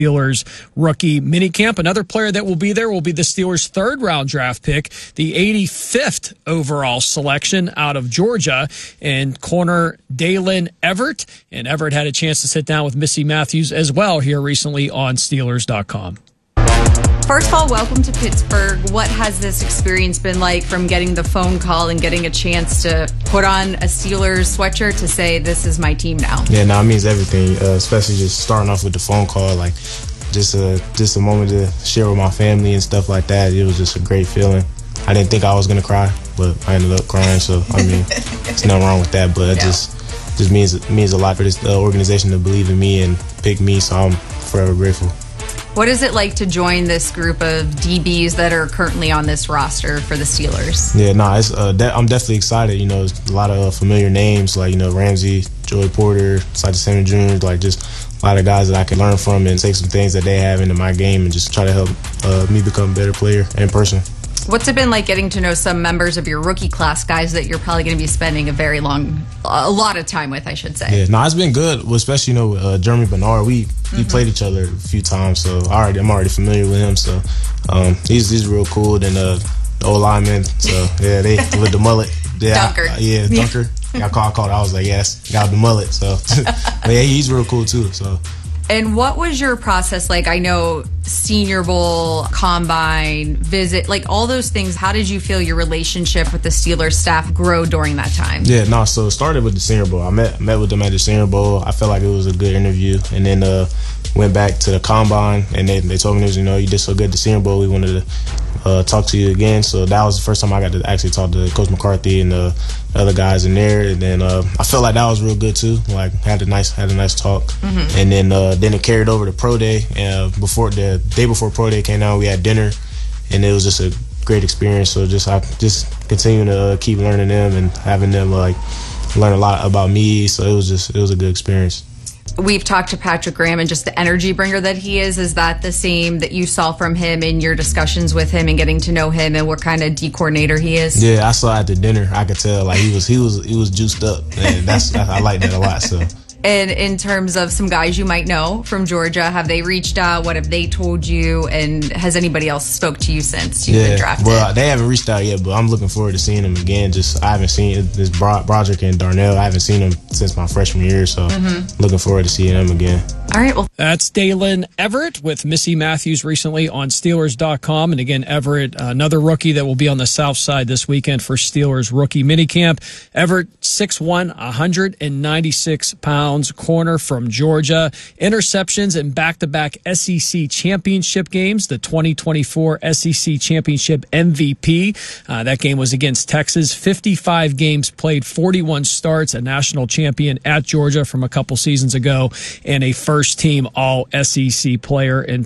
Steelers rookie minicamp. Another player that will be there will be the Steelers' third-round draft pick, the 85th overall selection out of Georgia, and corner Daylen Everett. And Everett had a chance to sit down with Missy Matthews as well here recently on Steelers.com. First of all, welcome to Pittsburgh. What has this experience been like from getting the phone call and getting a chance to put on a Steelers sweatshirt to say, this is my team now? Yeah, no, it means everything, especially just starting off with the phone call. Like, just a moment to share with my family and stuff like that. It was just a great feeling. I didn't think I was going to cry, but I ended up crying. So, I mean, there's nothing wrong with that. But it just means a lot for this organization to believe in me and pick me. So I'm forever grateful. What is it like to join this group of DBs that are currently on this roster for the Steelers? Yeah, no, I'm definitely excited. You know, there's a lot of familiar names like, you know, Ramsey, Joey Porter, Sajid Samuel Jr., like just a lot of guys that I can learn from and take some things that they have into my game and just try to help me become a better player in person. What's it been like getting to know some members of your rookie class, guys that you're probably going to be spending a lot of time with, I should say? Yeah, no, it's been good, especially, you know, with Jeremy Bernard. We played each other a few times, so I'm already familiar with him. So he's real cool. Then the O-lineman, so yeah, they with the mullet. Yeah, Dunker. Dunker. I called. I was like, yes, got the mullet. So but yeah, he's real cool too. So. And what was your process like? I know Senior Bowl, Combine, visit, like all those things. How did you feel your relationship with the Steelers staff grow during that time? Yeah, no, so it started with the Senior Bowl. I met with them at the Senior Bowl. I felt like it was a good interview. And then went back to the Combine, and they told me, you know, you did so good at the Senior Bowl. We wanted to talk to you again. So that was the first time I got to actually talk to Coach McCarthy and the other guys in there. And then I felt like that was real good too. Like had a nice talk. And then it carried over to Pro Day. Before the day before Pro Day came out, we had dinner, and it was just a great experience. So I continue to keep learning them and having them like learn a lot about me. So it was a good experience. We've talked to Patrick Graham and just the energy bringer that he is. Is that the same that you saw from him in your discussions with him and getting to know him and what kind of D coordinator he is? Yeah, I saw at the dinner. I could tell like he was juiced up, and I like that a lot. So. And in terms of some guys you might know from Georgia, have they reached out? What have they told you? And has anybody else spoke to you since you've been drafted? Well, they haven't reached out yet, but I'm looking forward to seeing them again. I haven't seen this Broderick and Darnell. I haven't seen them since my freshman year, so looking forward to seeing them again. All right. Well, that's Daylen Everett with Missy Matthews recently on Steelers.com. And again, Everett, another rookie that will be on the South Side this weekend for Steelers rookie minicamp. Everett, 6'1", 196 pounds, corner from Georgia. Interceptions in back-to-back SEC championship games. The 2024 SEC championship MVP. That game was against Texas. 55 games played, 41 starts, a national champion at Georgia from a couple seasons ago, and a first-team All-SEC player in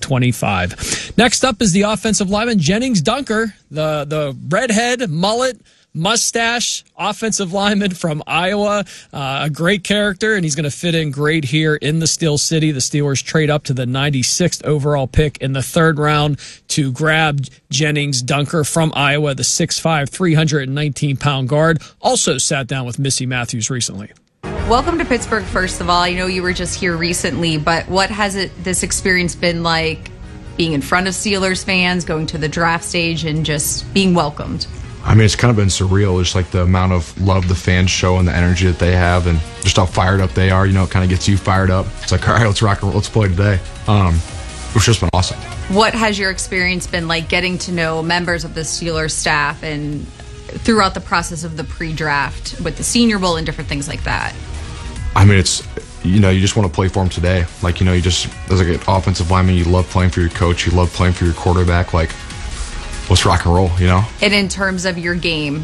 2025. Next up is the offensive lineman, Jennings Dunker, the redhead, mullet, mustache offensive lineman from Iowa. A great character, and he's going to fit in great here in the Steel City. The Steelers trade up to the 96th overall pick in the third round to grab Jennings Dunker from Iowa, the 6'5", 319-pound guard. Also sat down with Missy Matthews recently. Welcome to Pittsburgh, first of all. I know you were just here recently, but what has this experience been like being in front of Steelers fans, going to the draft stage, and just being welcomed? I mean, it's kind of been surreal, just like the amount of love the fans show and the energy that they have and just how fired up they are. You know, it kind of gets you fired up. It's like, all right, let's rock and roll, let's play today. It's just been awesome. What has your experience been like getting to know members of the Steelers staff and throughout the process of the pre-draft with the Senior Bowl and different things like that? I mean, it's, you know, you just want to play for them today. Like, you know, as like an offensive lineman, you love playing for your coach, you love playing for your quarterback. Like, let's rock and roll, you know? And in terms of your game,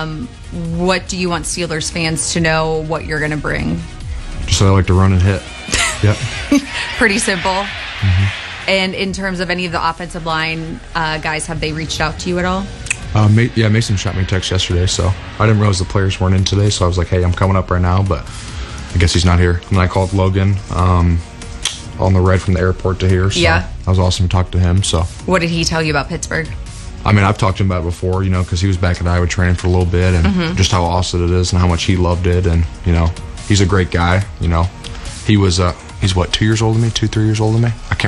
what do you want Steelers fans to know what you're going to bring? Just that I like to run and hit. Yep. Pretty simple. And in terms of any of the offensive line guys, have they reached out to you at all? Mason shot me a text yesterday, so I didn't realize the players weren't in today, so I was like, hey, I'm coming up right now, but I guess he's not here. And then I called Logan on the ride from the airport to here, so that was awesome to talk to him. So what did he tell you about Pittsburgh? I mean, I've talked to him about it before, you know, because he was back at Iowa training for a little bit, and just how awesome it is and how much he loved it, and, you know, he's a great guy, you know. He was He's what, 2 years older than me? 2, 3 years older than me? I can't